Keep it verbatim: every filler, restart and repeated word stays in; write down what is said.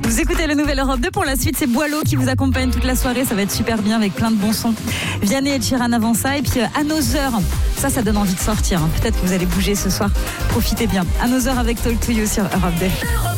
Vous écoutez le Nouvel Europe deux. Pour la suite, c'est Boileau qui vous accompagne toute la soirée. Ça va être super bien avec plein de bons sons. Vianney et Chiran avant ça. Et puis, Another. Ça, ça donne envie de sortir. Peut-être que vous allez bouger ce soir. Profitez bien. Another avec Talk to You sur Europe deux.